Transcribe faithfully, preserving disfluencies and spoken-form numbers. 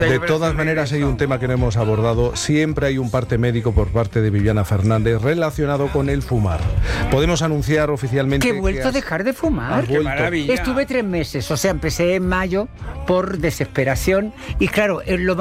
De todas maneras, hay un tema que no hemos abordado. Siempre hay un parte médico por parte de Viviana Fernández relacionado con el fumar. Podemos anunciar oficialmente que he vuelto que has, a dejar de fumar. ¡Qué maravilla! Estuve tres meses, o sea, empecé en mayo por desesperación y claro, lo